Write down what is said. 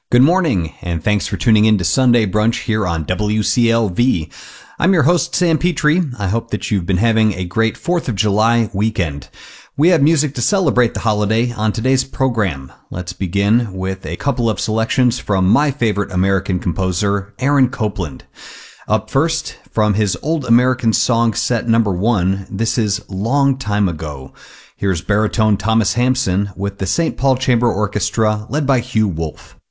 Good morning, and thanks for tuning in to Sunday Brunch here on WCLV. I'm your host, Sam Petrie. I hope that you've been having a great 4th of July weekend. We have music to celebrate the holiday on today's program. Let's begin with a couple of selections from my favorite American composer, Aaron Copland. Up first, from his Old American Song set number 1, this is Long Time Ago. Here's baritone Thomas Hampson with the St. Paul Chamber Orchestra led by Hugh Wolf.